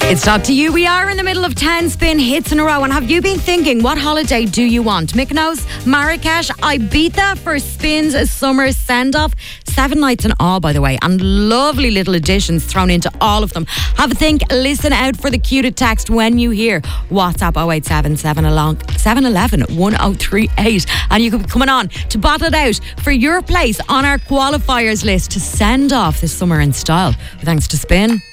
It's up to you. We are in the middle of 10 spin hits in a row. And have you been thinking, what holiday do you want? Mykonos, Marrakesh, Ibiza for Spin's summer send-off. 7 nights in all, by the way, and lovely little additions thrown into all of them. Have a think. Listen out for the cue to text when you hear WhatsApp 087 711 1038. And you could be coming on to battle it out for your place on our qualifiers list to send off this summer in style. Thanks to Spin.